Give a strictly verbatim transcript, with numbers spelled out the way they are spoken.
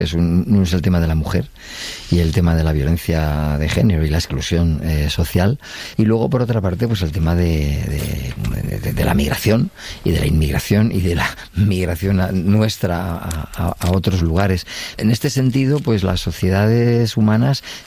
Es un, uno es el tema de la mujer y el tema de la violencia de género y la exclusión eh, social, y luego por otra parte pues el tema de, de, de, de la migración y de la inmigración y de la migración a, nuestra a, a, a otros lugares. En este sentido pues las sociedades humanas